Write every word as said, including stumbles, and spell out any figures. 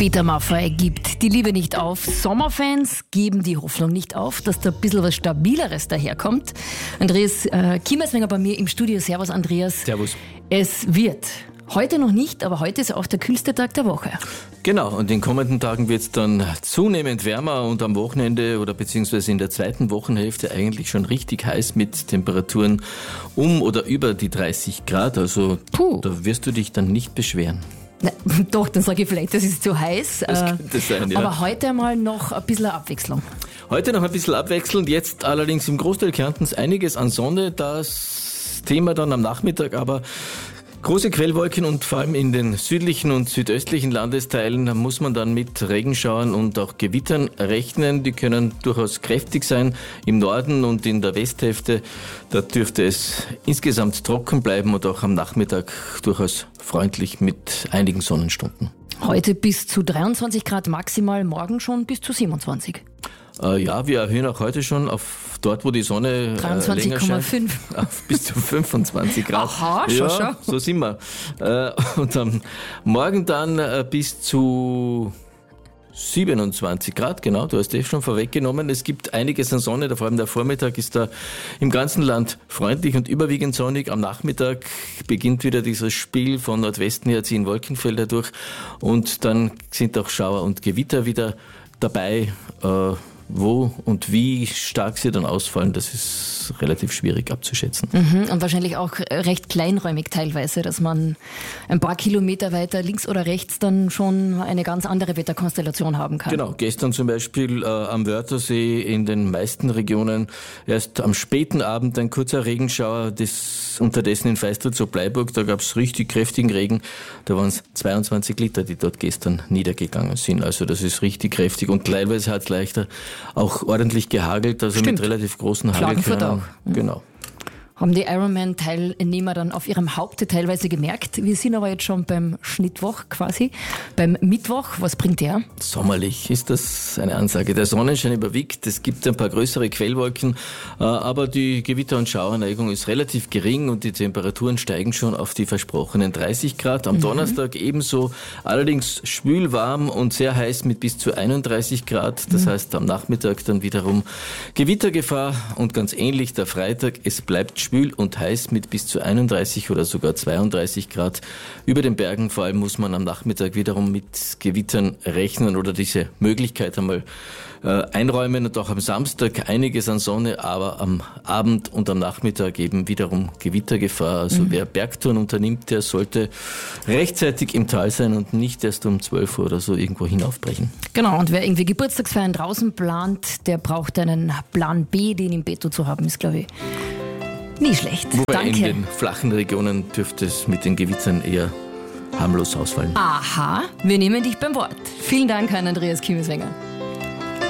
Peter Maffay gibt die Liebe nicht auf. Sommerfans geben die Hoffnung nicht auf, dass da ein bisschen was Stabileres daherkommt. Andreas äh, Kiemerswenger bei mir im Studio. Servus, Andreas. Servus. Es wird. Heute noch nicht, aber heute ist auch der kühlste Tag der Woche. Genau, und in den kommenden Tagen wird es dann zunehmend wärmer und am Wochenende oder beziehungsweise in der zweiten Wochenhälfte eigentlich schon richtig heiß mit Temperaturen um oder über die dreißig Grad. Also Puh. Da wirst du dich dann nicht beschweren. Na, doch, dann sage ich vielleicht, das ist zu heiß. Das könnte sein, ja. Aber heute einmal noch ein bisschen Abwechslung. Heute noch ein bisschen abwechselnd, jetzt allerdings im Großteil Kärntens einiges an Sonne. Das Thema dann am Nachmittag, aber große Quellwolken und vor allem in den südlichen und südöstlichen Landesteilen muss man dann mit Regenschauern und auch Gewittern rechnen. Die können durchaus kräftig sein. Im Norden und in der Westhälfte, da dürfte es insgesamt trocken bleiben und auch am Nachmittag durchaus freundlich mit einigen Sonnenstunden. Heute bis zu dreiundzwanzig Grad maximal, morgen schon bis zu siebenundzwanzig. Äh, ja, wir erhöhen auch heute schon auf dort, wo die Sonne dreiundzwanzig Komma fünf äh, auf bis zu fünfundzwanzig Grad. Aha, schon, ja, schon. So sind wir. Äh, und am Morgen dann äh, bis zu siebenundzwanzig Grad, genau, du hast das schon vorweggenommen. Es gibt einiges an Sonne, vor allem der Vormittag ist da im ganzen Land freundlich und überwiegend sonnig. Am Nachmittag beginnt wieder dieses Spiel von Nordwesten her, ziehen Wolkenfelder durch und dann sind auch Schauer und Gewitter wieder dabei. Äh, Wo und wie stark sie dann ausfallen, das ist relativ schwierig abzuschätzen. Mhm, und wahrscheinlich auch recht kleinräumig teilweise, dass man ein paar Kilometer weiter links oder rechts dann schon eine ganz andere Wetterkonstellation haben kann. Genau, gestern zum Beispiel äh, am Wörthersee in den meisten Regionen erst am späten Abend ein kurzer Regenschauer, das unterdessen in Feistritz-Bleiburg, da gab es richtig kräftigen Regen, da waren es zweiundzwanzig Liter, die dort gestern niedergegangen sind. Also das ist richtig kräftig und teilweise hat es leichter auch ordentlich gehagelt, also Stimmt. mit relativ großen Klagenfurt Hagelkörnern. auch. Genau. Haben die Ironman-Teilnehmer dann auf ihrem Haupt teilweise gemerkt. Wir sind aber jetzt schon beim Schnittwoch quasi, beim Mittwoch. Was bringt der? Sommerlich ist das eine Ansage. Der Sonnenschein überwiegt, es gibt ein paar größere Quellwolken, aber die Gewitter- und Schauerneigung ist relativ gering und die Temperaturen steigen schon auf die versprochenen dreißig Grad. Am mhm. Donnerstag ebenso, allerdings schwül warm und sehr heiß mit bis zu einunddreißig Grad. Das mhm. heißt am Nachmittag dann wiederum Gewittergefahr und ganz ähnlich der Freitag. Es bleibt schwül und heiß mit bis zu einunddreißig oder sogar zweiunddreißig Grad. Über den Bergen vor allem muss man am Nachmittag wiederum mit Gewittern rechnen oder diese Möglichkeit einmal äh, einräumen und auch am Samstag einiges an Sonne, aber am Abend und am Nachmittag eben wiederum Gewittergefahr. Also mhm. wer Bergtouren unternimmt, der sollte rechtzeitig im Tal sein und nicht erst um zwölf Uhr oder so irgendwo hinaufbrechen. Genau, und wer irgendwie Geburtstagsfeiern draußen plant, der braucht einen Plan B, den im Petto zu haben, ist, glaube ich, nie schlecht. Wobei Danke. In den flachen Regionen dürfte es mit den Gewittern eher harmlos ausfallen. Aha, wir nehmen dich beim Wort. Vielen Dank an Andreas Kiemerswenger.